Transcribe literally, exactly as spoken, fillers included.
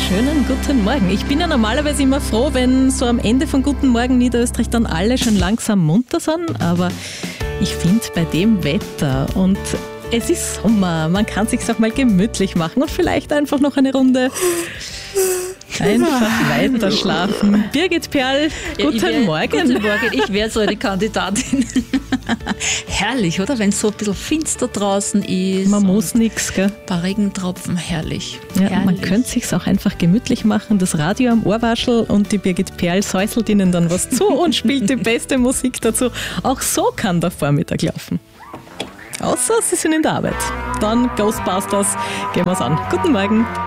Schönen guten Morgen. Ich bin ja normalerweise immer froh, wenn so am Ende von Guten Morgen Niederösterreich dann alle schon langsam munter sind, aber ich finde bei dem Wetter und es ist Sommer, man kann sich's auch mal gemütlich machen und vielleicht einfach noch eine Runde einfach weiter schlafen. Birgit Perl, Ja, guten wär, Morgen. Guten Morgen, ich wäre so eine Kandidatin. Herrlich, oder? Wenn es so ein bisschen finster draußen ist. Man muss nichts, gell? Ein paar Regentropfen, herrlich. Ja, herrlich. man könnte sich's auch einfach gemütlich machen, das Radio am Ohrwaschel und die Birgit Perl säuselt ihnen dann was zu und spielt die beste Musik dazu. Auch so kann der Vormittag laufen. Außer sie sind in der Arbeit. Dann Ghostbusters, gehen wir's an. Guten Morgen.